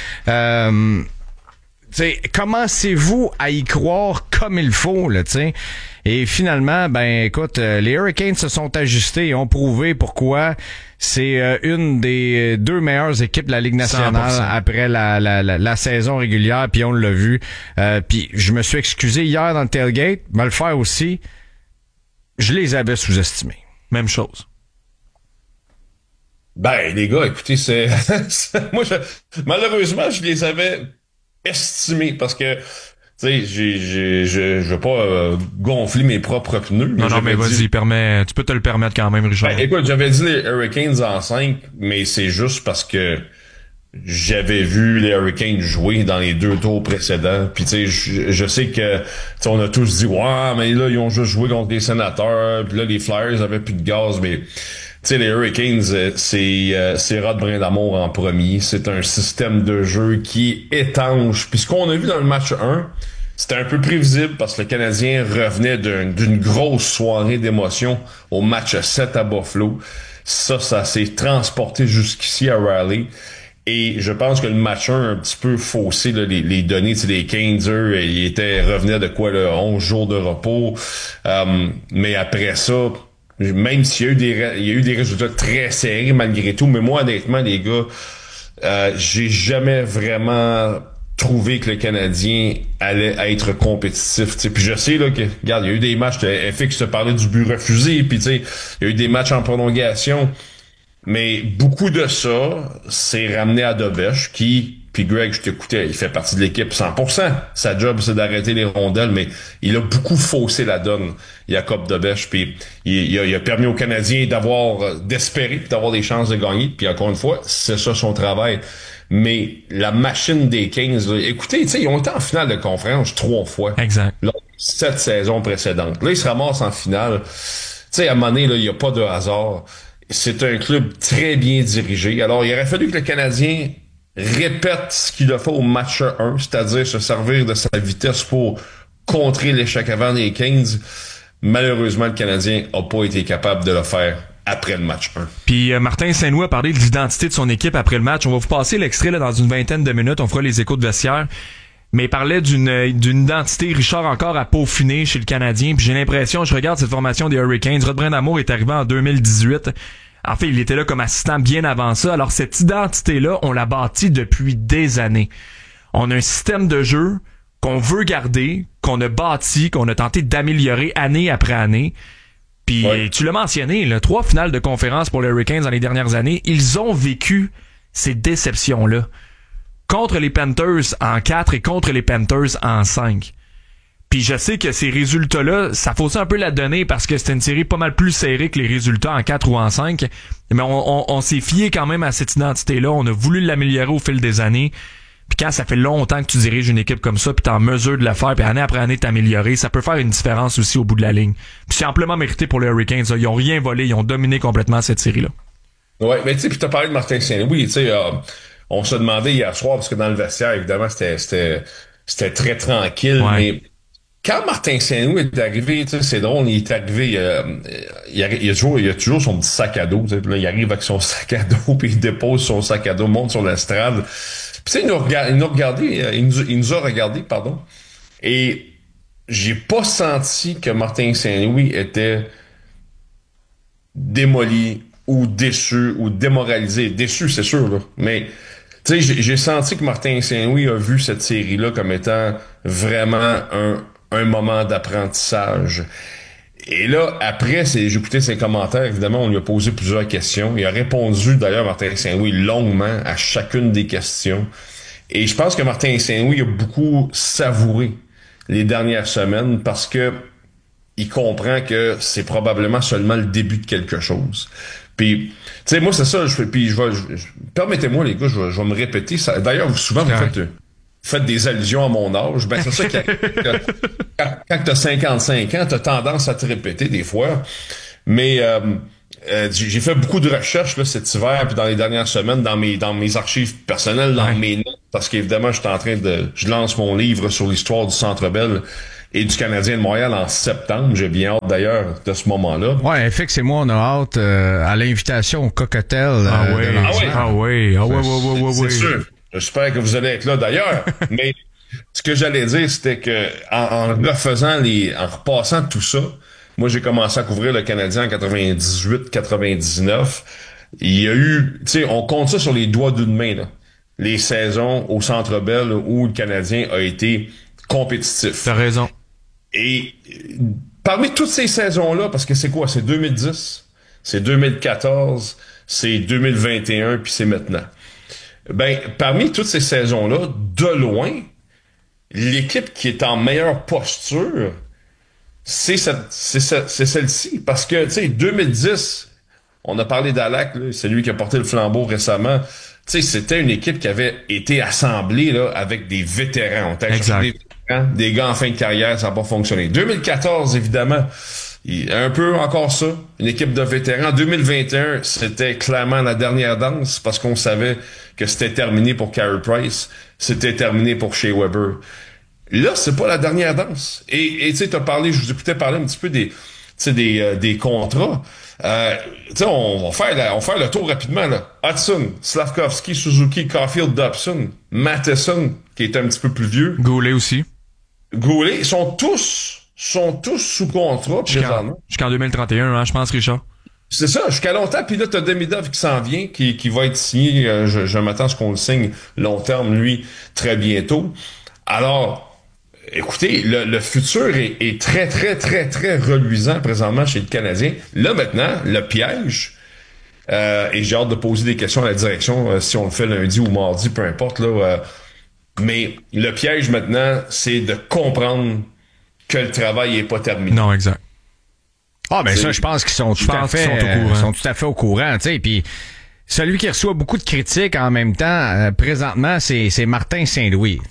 commencez-vous à y croire comme il faut, là, t'sais? Et finalement, ben écoute, les Hurricanes se sont ajustés et ont prouvé pourquoi c'est une des deux meilleures équipes de la Ligue nationale 100%. Après la saison régulière, puis on l'a vu. Puis je me suis excusé hier dans le tailgate, me le faire aussi. Je les avais sous-estimés. Même chose. Ben, les gars, écoutez, malheureusement, je les avais estimés parce que tu sais, je veux pas gonfler mes propres pneus. Non, mais vas-y, tu peux te le permettre quand même, Richard. Ben, écoute, j'avais dit les Hurricanes en 5, mais c'est juste parce que j'avais vu les Hurricanes jouer dans les 2 tours précédents. Puis tu sais, je sais que on a tous dit ouais, mais là ils ont juste joué contre les Sénateurs. Puis là les Flyers avaient plus de gaz, mais tu sais, les Hurricanes, c'est Rod Brindamour en premier. C'est un système de jeu qui est étanche. Puis ce qu'on a vu dans le match 1, c'était un peu prévisible parce que le Canadien revenait d'une grosse soirée d'émotion au match 7 à Buffalo. Ça s'est transporté jusqu'ici à Raleigh. Et je pense que le match 1 a un petit peu faussé là, les données. Les Canes, eux, ils revenaient de quoi, là, 11 jours de repos. Mais après ça, même s'il y a eu des résultats très serrés malgré tout, mais moi honnêtement les gars, j'ai jamais vraiment trouvé que le Canadien allait être compétitif. T'sais. Puis je sais là que regarde, il y a eu des matchs, FX te parlait du but refusé, puis il y a eu des matchs en prolongation, mais beaucoup de ça c'est ramené à Dobèche puis Greg, je t'écoutais, il fait partie de l'équipe 100%. Sa job, c'est d'arrêter les rondelles, mais il a beaucoup faussé la donne, Jacob Dobèche, puis il a permis aux Canadiens d'espérer, puis d'avoir des chances de gagner, puis encore une fois, c'est ça son travail. Mais la machine des Kings, là, écoutez, ils ont été en finale de conférence 3 fois. Exact. Lors de cette saison précédente. Là, ils se ramassent en finale. À un moment donné, il n'y a pas de hasard. C'est un club très bien dirigé. Alors, il aurait fallu que le Canadien répète ce qu'il a fait au match 1, c'est-à-dire se servir de sa vitesse pour contrer l'échec avant des Kings. Malheureusement, le Canadien n'a pas été capable de le faire après le match 1. Puis Martin Saint-Louis a parlé de l'identité de son équipe après le match. On va vous passer l'extrait là, dans une vingtaine de minutes. On fera les échos de vestiaire. Mais il parlait d'une identité, Richard, encore à peaufiner chez le Canadien. Puis j'ai l'impression, je regarde cette formation des Hurricanes, Rod Brindamour est arrivé en 2018. En fait, il était là comme assistant bien avant ça. Alors, cette identité-là, on l'a bâtie depuis des années. On a un système de jeu qu'on veut garder, qu'on a bâti, qu'on a tenté d'améliorer année après année. Puis, tu l'as mentionné, 3 finales de conférence pour les Hurricanes dans les dernières années. Ils ont vécu ces déceptions-là. Contre les Panthers en 4 et contre les Panthers en 5. Puis je sais que ces résultats-là, ça fausse un peu la donnée parce que c'était une série pas mal plus serrée que les résultats en 4 ou en 5. Mais on s'est fié quand même à cette identité-là. On a voulu l'améliorer au fil des années. Puis quand ça fait longtemps que tu diriges une équipe comme ça, puis t'es en mesure de le faire, puis année après année t'améliorer, ça peut faire une différence aussi au bout de la ligne. Puis c'est amplement mérité pour les Hurricanes. Là. Ils ont rien volé, ils ont dominé complètement cette série-là. Ouais, mais tu sais, puis t'as parlé de Martin Saint-Louis, tu sais, on se demandait hier soir, parce que dans le vestiaire, évidemment, c'était très tranquille, mais quand Martin Saint-Louis est arrivé, tu sais, c'est drôle, il est arrivé, il a toujours son petit sac à dos, tu sais, là, il arrive avec son sac à dos, puis il dépose son sac à dos, monte sur l'estrade. Puis tu sais, il nous a regardé, pardon, et j'ai pas senti que Martin Saint-Louis était démoli ou déçu ou démoralisé. Déçu, c'est sûr, là, mais tu sais, j'ai senti que Martin Saint-Louis a vu cette série-là comme étant vraiment un moment d'apprentissage. Et là, après, j'ai écouté ses commentaires. Évidemment, on lui a posé plusieurs questions. Il a répondu, d'ailleurs, Martin Saint-Louis, longuement à chacune des questions. Et je pense que Martin Saint-Louis a beaucoup savouré les dernières semaines parce que il comprend que c'est probablement seulement le début de quelque chose. Puis, tu sais, moi, c'est ça. Permettez-moi, les gars, je vais me répéter. Ça, d'ailleurs, souvent, vous faites des allusions à mon âge. Ben, c'est ça quand t'as 55 ans, t'as tendance à te répéter des fois. Mais j'ai fait beaucoup de recherches là, cet hiver, puis dans les dernières semaines, dans mes archives personnelles, dans mes notes, parce qu'évidemment, je lance mon livre sur l'histoire du Centre Bell et du Canadien de Montréal en septembre. J'ai bien hâte d'ailleurs de ce moment-là. Ouais, FX et moi, on a hâte à l'invitation au cocktail. Oui. C'est sûr. J'espère que vous allez être là d'ailleurs. Mais ce que j'allais dire, c'était que en repassant tout ça, moi j'ai commencé à couvrir le Canadien en 98-99. Il y a eu, tu sais, on compte ça sur les doigts d'une main, là. Les saisons au Centre Bell où le Canadien a été compétitif. T'as raison. Et parmi toutes ces saisons-là, parce que c'est quoi? C'est 2010, c'est 2014, c'est 2021, puis c'est maintenant. Ben, parmi toutes ces saisons-là, de loin, l'équipe qui est en meilleure posture, c'est celle-ci. Parce que, tu sais, 2010, on a parlé d'Alak, là, c'est lui qui a porté le flambeau récemment. Tu sais, c'était une équipe qui avait été assemblée là avec des vétérans. On t'a cherché des gars en fin de carrière, ça n'a pas fonctionné. 2014, évidemment, un peu encore ça, une équipe de vétérans. 2021, c'était clairement la dernière danse parce qu'on savait que c'était terminé pour Carey Price, c'était terminé pour Shea Weber. Là, c'est pas la dernière danse. Et tu sais, t'as parlé, je vous écoutais parler un petit peu des contrats. Tu sais, on va faire le tour rapidement, là. Hudson, Slavkovski, Suzuki, Caulfield, Dobson, Matheson, qui est un petit peu plus vieux. Goulet aussi. Goulet, ils sont tous sous contrat présentement. Jusqu'en 2031, hein, je pense, Richard. C'est ça, jusqu'à longtemps. Puis là, t'as Demidov qui s'en vient, qui va être signé. Je m'attends à ce qu'on le signe long terme, lui, très bientôt. Alors, écoutez, le futur est très, très, très, très reluisant présentement chez le Canadien. Là, maintenant, le piège, et j'ai hâte de poser des questions à la direction, si on le fait lundi ou mardi, peu importe, là. Mais le piège maintenant, c'est de comprendre que le travail est pas terminé. Non, exact. Ah, ben ça, je pense qu'ils sont tout à fait au courant, tu sais, puis celui qui reçoit beaucoup de critiques en même temps, présentement, c'est Martin Saint-Louis.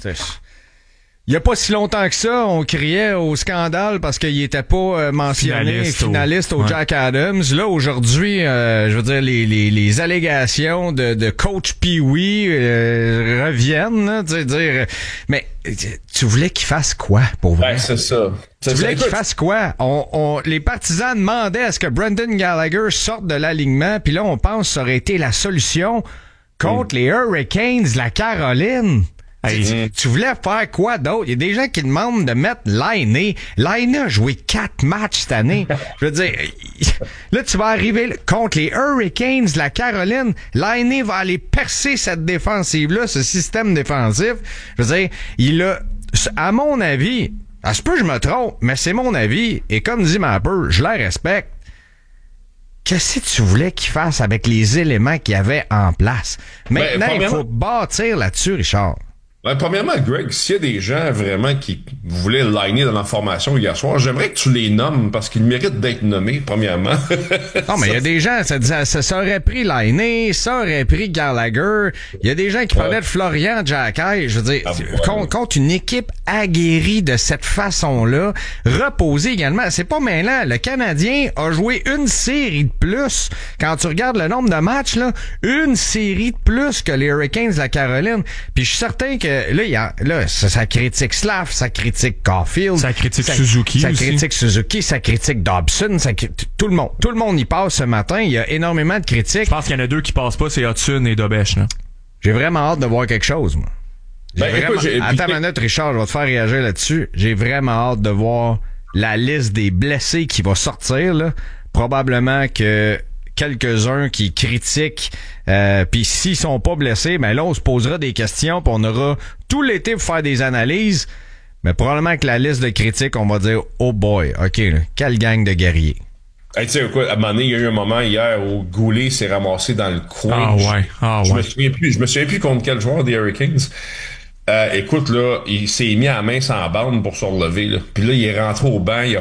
Il y a pas si longtemps que ça, on criait au scandale parce qu'il était pas mentionné finaliste au Jack Adams. Là, aujourd'hui, je veux dire, les allégations de coach Pee-wee reviennent, là, tu sais, dire, mais tu voulais qu'il fasse quoi, pour vrai? Ben, c'est ça. Tu voulais qu'il fasse quoi? Les partisans demandaient à ce que Brendan Gallagher sorte de l'alignement, puis là, on pense que ça aurait été la solution contre les Hurricanes de la Caroline. Hey, tu voulais faire quoi d'autre? Il y a des gens qui demandent de mettre Laine. Laine a joué 4 matchs cette année. Je veux dire, là, tu vas arriver contre les Hurricanes de la Caroline. Laine va aller percer cette défensive-là, ce système défensif. Je veux dire, il a, à mon avis, à ce peu je me trompe, mais c'est mon avis, et comme dit Mapper, je la respecte. Qu'est-ce que tu voulais qu'il fasse avec les éléments qu'il y avait en place? Maintenant, il faut bâtir là-dessus, Richard. Ben, premièrement, Greg, s'il y a des gens vraiment qui voulaient liner dans la formation hier soir, j'aimerais que tu les nommes parce qu'ils méritent d'être nommés, premièrement. Non, mais il y a des gens, ça aurait pris Laine, ça aurait pris Gallagher. Il y a des gens qui parlaient de Florian Jacquet. Je veux dire, contre une équipe aguerrie de cette façon-là, reposée également. C'est pas mêlant. Le Canadien a joué une série de plus. Quand tu regardes le nombre de matchs, là, une série de plus que les Hurricanes de la Caroline. Puis je suis certain que là, ça critique Slav, ça critique Caulfield, ça critique Suzuki, ça critique Suzuki, ça critique Dobson, tout le monde y passe ce matin. Il y a énormément de critiques. Je pense qu'il y en a 2 qui passent pas, c'est Hudson et Dobesch. J'ai vraiment hâte de voir quelque chose, moi. Attends une minute, Richard, je vais te faire réagir là-dessus. J'ai vraiment hâte de voir la liste des blessés qui va sortir, là. Probablement que quelques-uns qui critiquent, puis s'ils sont pas blessés, ben là on se posera des questions, puis on aura tout l'été pour faire des analyses. Mais probablement que la liste de critiques, on va dire « Oh boy, OK, là, quelle gang de guerriers. » Hey, tu sais quoi, à un moment donné, il y a eu un moment hier où Goulet s'est ramassé dans le coin. Je me souviens plus contre quel joueur des Hurricanes. Écoute, là, il s'est mis à la main sans bande pour se relever, là. Puis là, il est rentré au banc, il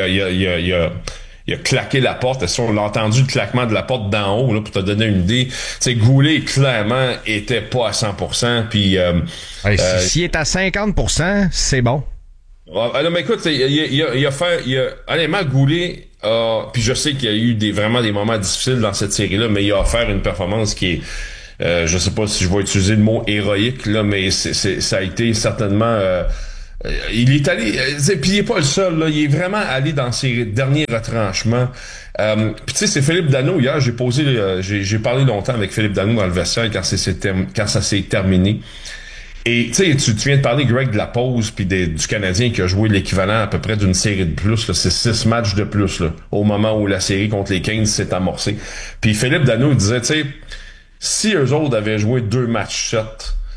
a claqué la porte. On l'a entendu le claquement de la porte d'en haut, là, pour te donner une idée. Tu sais, Goulet, clairement, était pas à 100%. Puis, s'il est à 50%, c'est bon. Non, mais écoute, honnêtement, Goulet, puis je sais qu'il y a eu vraiment des moments difficiles dans cette série-là, mais il a offert une performance qui est, je sais pas si je vais utiliser le mot héroïque, là, mais ça a été certainement, il est allé, puis il est pas le seul, là, il est vraiment allé dans ses derniers retranchements. Puis tu sais, c'est Philippe Danault, hier, j'ai parlé longtemps avec Philippe Danault dans le vestiaire quand ça s'est terminé. Et tu sais, tu viens de parler, Greg, de la pause puis du Canadien qui a joué l'équivalent à peu près d'une série de plus. Là, c'est 6 matchs de plus là, au moment où la série contre les Kings s'est amorcée. Puis Philippe Danault disait, tu sais, si eux autres avaient joué 2 matchs 7,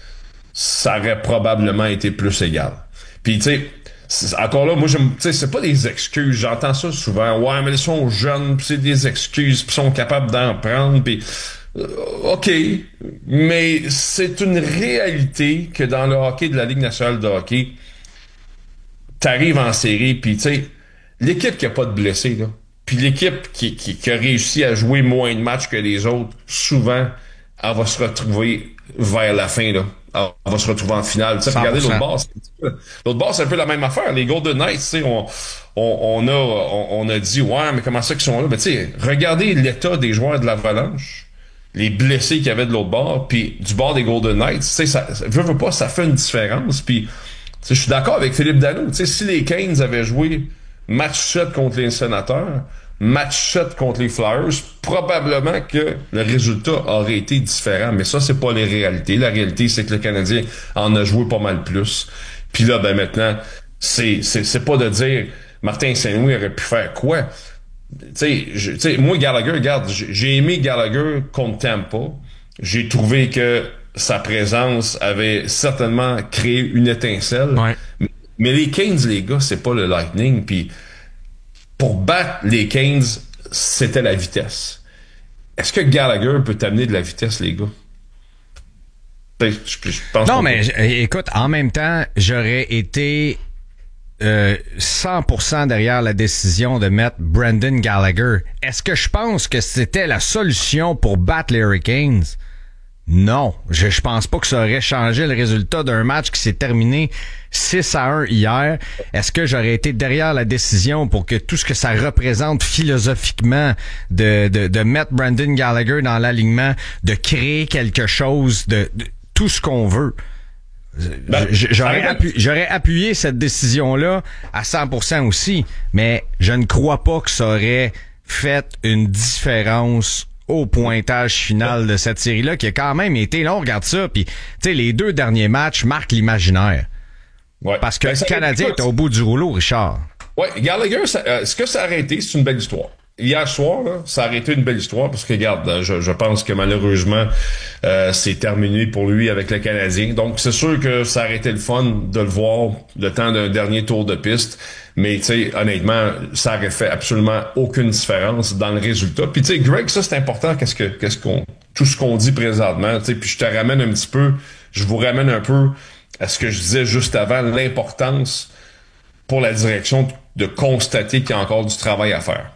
ça aurait probablement été plus égal. Puis tu sais, encore là, moi, tu sais, c'est pas des excuses. J'entends ça souvent. Ouais, mais ils sont jeunes, puis c'est des excuses, puis ils sont capables d'en prendre, puis... OK, mais c'est une réalité que dans le hockey de la Ligue nationale de hockey, t'arrives en série, puis tu sais, l'équipe qui a pas de blessés, là, puis l'équipe qui a réussi à jouer moins de matchs que les autres, souvent, elle va se retrouver vers la fin, là. Elle va se retrouver en finale. Tu sais, regardez l'autre bord, c'est un peu la même affaire. Les Golden Knights, tu sais, on a dit, ouais, mais comment ça qu'ils sont là? Ben, tu sais, regardez l'état des joueurs de l'Avalanche, les blessés qu'il y avait de l'autre bord, puis du bord des Golden Knights, tu sais, ça veut pas, ça fait une différence. Puis, je suis d'accord avec Philippe Danault. Tu sais, si les Canes avaient joué match 7 contre les Sénateurs, match 7 contre les Flyers, probablement que le résultat aurait été différent. Mais ça, c'est pas les réalités. La réalité, c'est que le Canadien en a joué pas mal plus. Puis là, ben maintenant, c'est pas de dire Martin Saint-Louis aurait pu faire quoi. Tu sais, moi, Gallagher, regarde, j'ai aimé Gallagher contre Tampa. J'ai trouvé que sa présence avait certainement créé une étincelle. Ouais. Mais les Canes, les gars, c'est pas le Lightning. Puis pour battre les Canes, c'était la vitesse. Est-ce que Gallagher peut t'amener de la vitesse, les gars? Je pense non, mais écoute, en même temps, j'aurais été 100% derrière la décision de mettre Brendan Gallagher. Est-ce que je pense que c'était la solution pour battre les Hurricanes? Non. Je pense pas que ça aurait changé le résultat d'un match qui s'est terminé 6-1 hier. Est-ce que j'aurais été derrière la décision pour que tout ce que ça représente philosophiquement de mettre Brendan Gallagher dans l'alignement, de créer quelque chose, de tout ce qu'on veut? J'aurais appuyé cette décision-là à 100% aussi, mais je ne crois pas que ça aurait fait une différence au pointage final de cette série-là, qui a quand même été, là, on regarde ça, puis tu sais, les 2 derniers matchs marquent l'imaginaire. Ouais. Parce que le Canadien est au bout du rouleau, Richard. Ouais, Gallagher, ce que ça a arrêté, c'est une belle histoire. Hier soir, là, ça a arrêté une belle histoire parce que, regarde, je pense que malheureusement, c'est terminé pour lui avec le Canadien. Donc, c'est sûr que ça aurait été le fun de le voir le temps d'un dernier tour de piste. Mais, tu sais, honnêtement, ça aurait fait absolument aucune différence dans le résultat. Puis, tu sais, Greg, ça, c'est important, tout ce qu'on dit présentement, tu sais, puis je vous ramène un peu à ce que je disais juste avant, l'importance pour la direction de constater qu'il y a encore du travail à faire.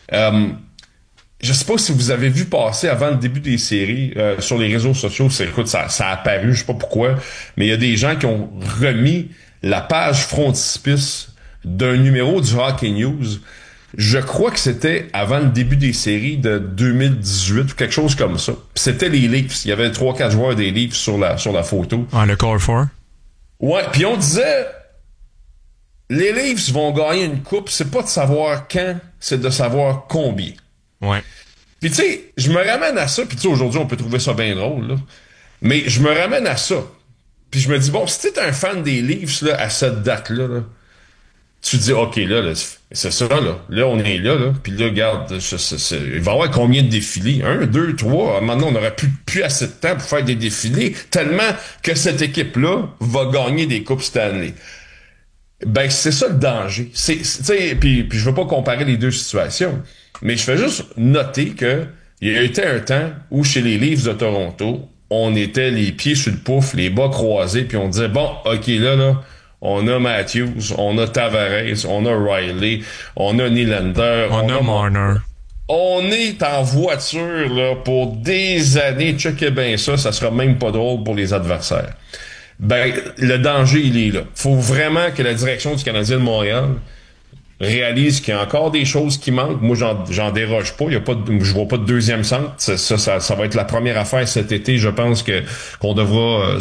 Je sais pas si vous avez vu passer avant le début des séries sur les réseaux sociaux, ça a apparu, je sais pas pourquoi, mais il y a des gens qui ont remis la page frontispice d'un numéro du Hockey News. Je crois que c'était avant le début des séries de 2018 ou quelque chose comme ça. Puis c'était les Leafs. Il y avait 3-4 joueurs des Leafs sur la photo. Ah, le Core 4. Ouais, puis on disait les Leafs vont gagner une coupe, c'est pas de savoir quand, c'est de savoir combien. Ouais. Puis tu sais, je me ramène à ça, puis tu sais, aujourd'hui, on peut trouver ça bien drôle, là. Mais je me ramène à ça. Puis je me dis, bon, si t'es un fan des Leafs, là, à cette date-là, là, tu te dis, OK, là, c'est ça, là. Là, on est là, là. Puis là, regarde, il va y avoir combien de défilés? 1, 2, 3. Maintenant, on n'aurait plus assez de temps pour faire des défilés, tellement que cette équipe-là va gagner des coupes Stanley. Ben, c'est ça le danger. Puis je veux pas comparer les deux situations, mais je fais juste noter que il y a été un temps où chez les Leafs de Toronto, on était les pieds sur le pouf, les bas croisés, puis on disait, bon, OK, là, on a Matthews, on a Tavares, on a Riley, on a Nylander, on a Marner. On est en voiture là pour des années. Checkez bien ça sera même pas drôle pour les adversaires. Ben, le danger, il est là. Faut vraiment que la direction du Canadien de Montréal réalise qu'il y a encore des choses qui manquent. Moi, j'en déroge pas. Je vois pas de deuxième centre. Ça va être la première affaire cet été. Je pense qu'on devra,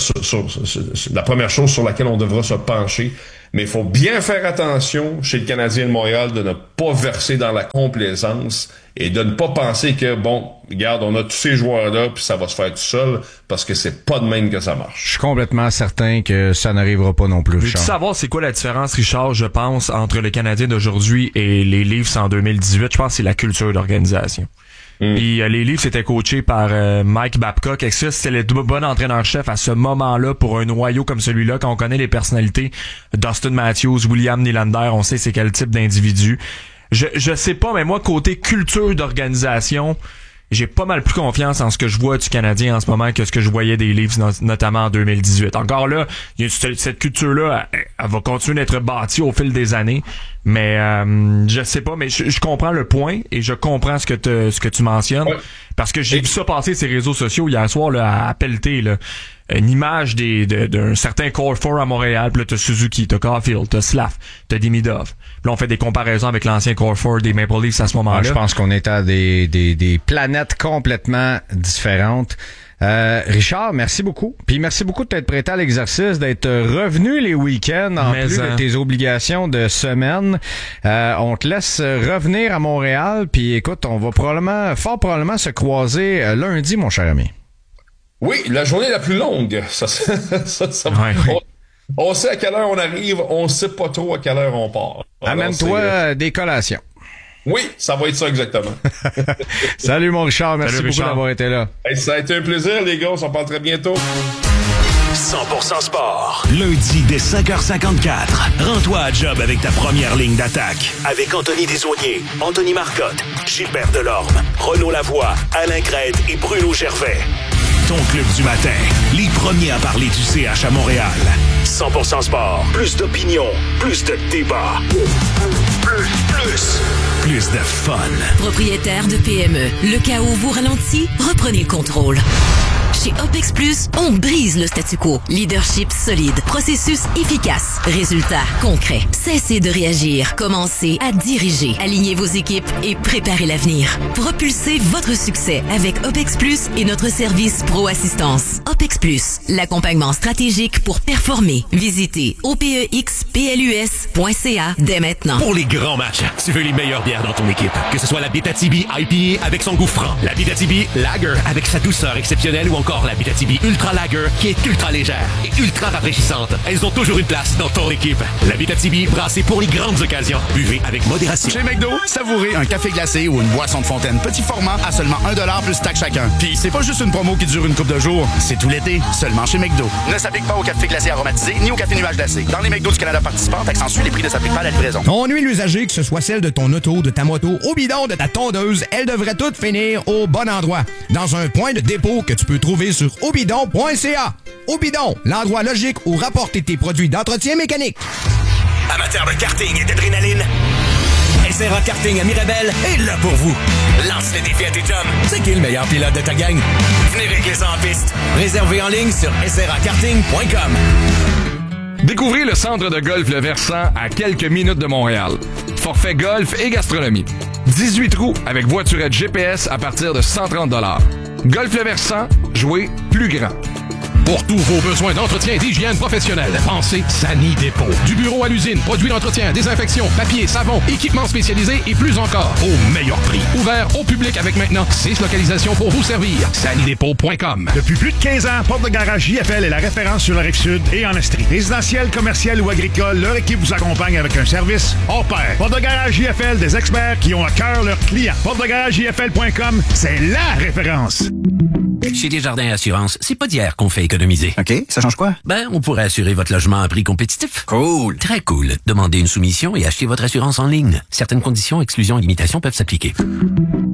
la première chose sur laquelle on devra se pencher. Mais il faut bien faire attention chez le Canadien de Montréal de ne pas verser dans la complaisance et de ne pas penser que, bon, regarde, on a tous ces joueurs-là puis ça va se faire tout seul parce que c'est pas de même que ça marche. Je suis complètement certain que ça n'arrivera pas non plus, Richard. Veux-tu savoir c'est quoi la différence, Richard, je pense, entre le Canadien d'aujourd'hui et les Leafs en 2018? Je pense que c'est la culture d'organisation. Puis les Leafs étaient coachés par Mike Babcock. Et ça, c'était le bon entraîneur-chef à ce moment-là pour un noyau comme celui-là. Quand on connaît les personnalités, Dustin Matthews, William Nylander, on sait c'est quel type d'individu. Je sais pas, mais moi, côté culture d'organisation, j'ai pas mal plus confiance en ce que je vois du Canadien en ce moment que ce que je voyais des Leafs, notamment en 2018. Encore là, cette culture-là, elle va continuer d'être bâtie au fil des années. Mais je sais pas, mais je comprends le point et je comprends ce que tu mentionnes. Ouais. Parce que j'ai vu ça passer sur les réseaux sociaux hier soir là, à pelleter là, une image d'un certain Core 4 à Montréal. Puis là, t'as Suzuki, t'as Caulfield, t'as Slav, t'as Demidov. Puis là, on fait des comparaisons avec l'ancien Core 4 des Maple Leafs à ce moment-là. Je pense qu'on est à des planètes complètement différentes. Richard, merci beaucoup. Puis merci beaucoup de t'être prêté à l'exercice, d'être revenu les week-ends en plus de tes obligations de semaine. On te laisse revenir à Montréal. Puis écoute, on va fort probablement se croiser lundi, mon cher ami. Oui, la journée la plus longue. On sait à quelle heure on arrive, on sait pas trop à quelle heure on part. Amène-toi des collations. Oui, ça va être ça exactement. Salut mon Richard, merci beaucoup d'avoir été là. Hey, ça a été un plaisir les gars, on s'en parle très bientôt. 100% sport. Lundi dès 5h54. Rends-toi à job avec ta première ligne d'attaque. Avec Anthony Desaulniers, Anthony Marcotte, Gilbert Delorme, Renaud Lavoie, Alain Crête et Bruno Gervais. Ton club du matin. Les premiers à parler du CH à Montréal. 100% sport. Plus d'opinion. Plus de débat. Plus de fun. Propriétaire de PME. Le chaos vous ralentit? Reprenez le contrôle. Chez OPEX Plus, on brise le statu quo. Leadership solide, processus efficace, résultats concrets. Cessez de réagir, commencez à diriger. Alignez vos équipes et préparez l'avenir. Propulsez votre succès avec OPEX Plus et notre service Pro Assistance. OPEX Plus, l'accompagnement stratégique pour performer. Visitez opexplus.ca dès maintenant. Pour les grands matchs, tu veux les meilleures bières dans ton équipe. Que ce soit la Abitibi IPA avec son goût franc, la Abitibi Lager avec sa douceur exceptionnelle ou encore la Abitibi Ultra Lager qui est ultra légère et ultra rafraîchissante. Elles ont toujours une place dans ton équipe. La Abitibi brassée pour les grandes occasions. Buvez avec modération. Chez McDo, savourez un café glacé ou une boisson de fontaine petit format à seulement $1 plus taxe chacun. Puis c'est pas juste une promo qui dure une couple de jours, c'est tout l'été, seulement chez McDo. Ne s'applique pas au café glacé aromatisé ni au café nuage glacé. Dans les McDo du Canada participants, taxe ensuite, les prix ne s'appliquent pas à la livraison. On nuit l'usager, que ce soit celle de ton auto, de ta moto, au bidon, de ta tondeuse, elles devraient toutes finir au bon endroit. Dans un point de dépôt que tu peux trouver sur obidon.ca. Obidon, l'endroit logique où rapporter tes produits d'entretien mécanique. Amateurs de karting et d'adrénaline, SRA Karting à Mirabel est là pour vous. Lance le défi à tes chums. C'est qui le meilleur pilote de ta gang? Venez régler ça en piste. Réservez en ligne sur srakarting.com. Découvrez le centre de golf Le Versant à quelques minutes de Montréal. Forfait golf et gastronomie. 18 trous avec voiturette GPS à partir de 130 $. Golf Le Versant, jouez plus grand. Pour tous vos besoins d'entretien et d'hygiène professionnelle, pensez Sani Dépôt. Du bureau à l'usine, produits d'entretien, désinfection, papier, savon, équipements spécialisés et plus encore. Au meilleur prix. Ouvert au public avec maintenant 6 localisations pour vous servir. sanidépôt.com. Depuis plus de 15 ans, Porte de Garage JFL est la référence sur la Rive-Sud et en Estrie. Résidentiel, commercial ou agricole, leur équipe vous accompagne avec un service hors pair. Porte de Garage JFL, des experts qui ont à cœur leurs clients. PorteDeGarageJFL.com, c'est la référence. Chez Desjardins Assurance, c'est pas d'hier qu'on fait économiser. OK, ça change quoi? Ben, on pourrait assurer votre logement à prix compétitif. Cool. Très cool. Demandez une soumission et achetez votre assurance en ligne. Certaines conditions, exclusions et limitations peuvent s'appliquer.